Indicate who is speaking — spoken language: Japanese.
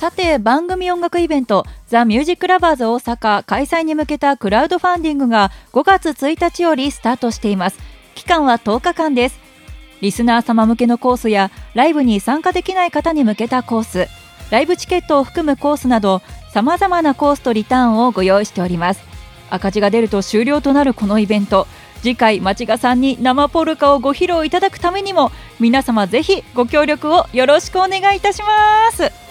Speaker 1: さて、番組音楽イベントザ・ミュージックラバーズ大阪開催に向けたクラウドファンディングが5月1日よりスタートしています。期間は10日間です。リスナー様向けのコースやライブに参加できない方に向けたコース、ライブチケットを含むコースなど様々なコースとリターンをご用意しております。赤字が出ると終了となるこのイベント、次回町賀さんに生ポルカをご披露いただくためにも皆様ぜひご協力をよろしくお願いいたします。